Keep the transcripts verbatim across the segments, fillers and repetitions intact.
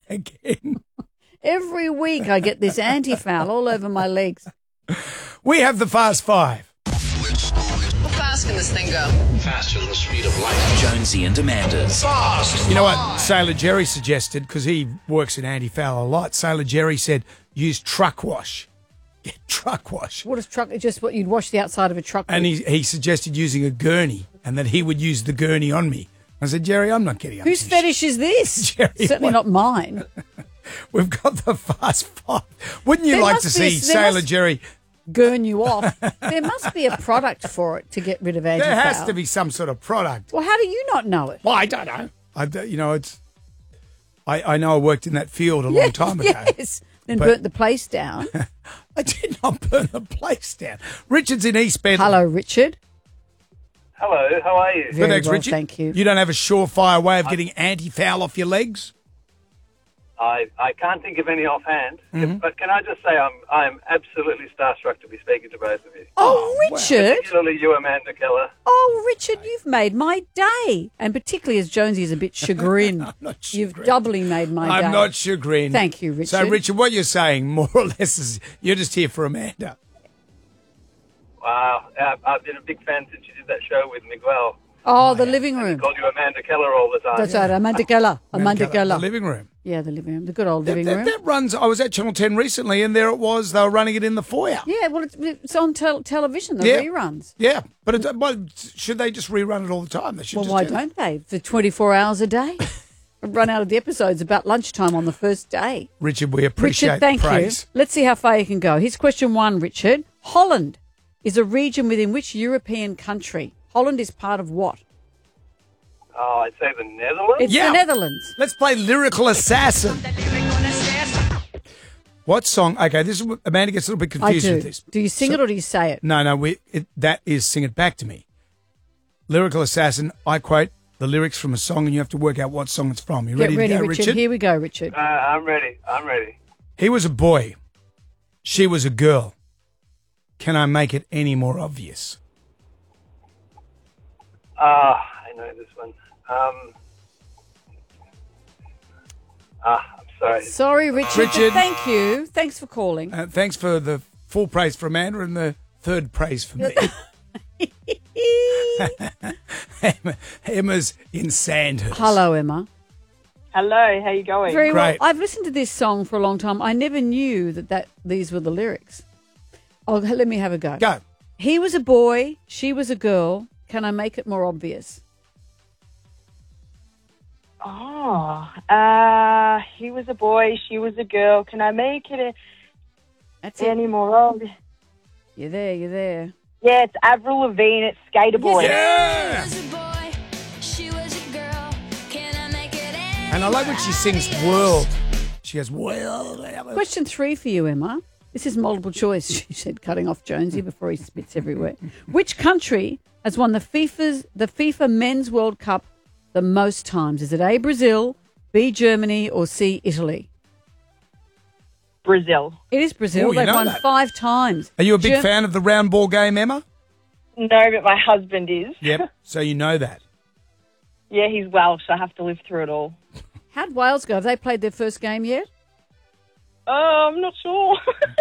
again. Every week I get this anti-foul all over my legs. We have the Fast Five. How fast can this thing go? Faster than the speed of light. Jonesy and Amanda's. Fast. You know what Sailor Jerry suggested, because he works in anti-foul a lot. Sailor Jerry said use truck wash. Get truck wash. What is truck? Just what you'd wash the outside of a truck with. And he, he suggested using a gurney and that he would use the gurney on me. I said, Jerry, I'm not getting up. Whose fetish is this? Jerry, Certainly what? not mine. We've got the Fast Five. Wouldn't you There like must to be a- see there Sailor must- Jerry? Gurn you off. There must be a product for it to get rid of anti-foul. There has to be some sort of product. Well, how do you not know it? Well, I don't know. I, d- you know, it's. I, I know I worked in that field a long time ago. Yes. Then But- burnt the place down. I did not burn the place down. Richard's in East Bedford. Hello, Richard. Hello, how are you? Very Thanks, well, Richard. thank you. You don't have a surefire way of getting anti-foul off your legs? I, I can't think of any offhand, Mm-hmm. but can I just say I'm I'm absolutely starstruck to be speaking to both of you. Oh, wow. Richard. Particularly you, Amanda Keller. Oh, Richard, you've made my day. And particularly as Jonesy is a bit chagrined. I'm not You've chagrined. doubly made my day. I'm not chagrined. Thank you, Richard. So, Richard, what you're saying, more or less, is you're just here for Amanda. Wow, uh, I've been a big fan since you did that show with Miguel. Oh, the living I room. called you Amanda Keller all the time. That's right, Amanda Keller. Amanda The Keller. living room. Yeah, the living room. The good old That, living that, room. that runs, I was at Channel ten recently, and there it was. They were running it in the foyer. Yeah, well, it's, it's on tel- television, the Yeah. reruns. Yeah, but it, well, should they just rerun it all the time? They should Well, just why do don't they? For twenty-four hours a day. Run out of the episodes about lunchtime on the first day. Richard, we appreciate Richard, thank praise. you. Let's see how far you can go. Here's question one, Richard. Holland is a region within which European country? Holland is part of what? Oh, I'd say the Netherlands. It's Yeah. the Netherlands. Let's play Lyrical Assassin. What song? Okay, this is what- Amanda gets a little bit I confused do. with this. Do you sing So- it or do you say it? No, no, we, it, that is Sing It Back to Me. Lyrical Assassin, I quote the lyrics from a song and you have to work out what song it's from. You Get ready, ready, to go, Richard. Richard? Here we go, Richard. Uh, I'm ready. I'm ready. He was a boy. She was a girl. Can I make it any more obvious? Ah, I know this one. Um, ah, I'm sorry. Sorry, Richard. but Richard. Thank you. Thanks for calling. Uh, thanks for the full praise for Amanda and the third praise for me. Emma, Emma's in Sandhurst. Hello, Emma. Hello, how you going? Very well. Great. I've listened to this song for a long time. I never knew that, that these were the lyrics. Oh, let me have a go. Go. He was a boy. She was a girl. Can I make it more obvious? Oh, uh, he was a boy, she was a girl. Can I make it That's it. any more obvious? You're there. You're there. Yeah, it's Avril Lavigne, it's Skater Boy. Yeah. And I like when she sings world. She goes, world. Question three for you, Emma. This is multiple choice, she said, cutting off Jonesy before he spits everywhere. Which country has won the FIFA's the FIFA Men's World Cup the most times? Is it A, Brazil, B, Germany, or C, Italy? Brazil. It is Brazil. Oh, you They've know won that. five times. Are you a big Germ- fan of the round ball game, Emma? No, but my husband is. Yep. So you know that. Yeah, he's Welsh. I have to live through it all. How'd Wales go? Have they played their first game yet? Oh, I'm not sure.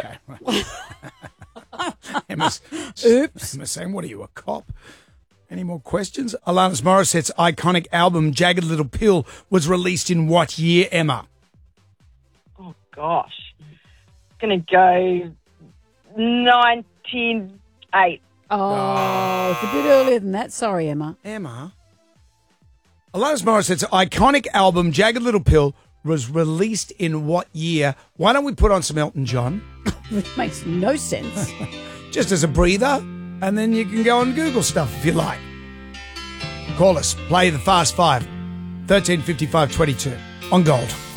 Emma's, Oops. Emma's saying, what are you, a cop? Any more questions? Alanis Morissette's iconic album, Jagged Little Pill, was released in what year, Emma? Oh, gosh. Going to go nineteen eight. Oh, it's a bit earlier than that. Sorry, Emma. Emma? Alanis Morissette's iconic album, Jagged Little Pill, was released in what year? Why don't we put on some Elton John, Which makes no sense. just as a breather, and then you can go and Google stuff if you like. Call us. Play the Fast Five. thirteen fifty-five twenty-two on Gold.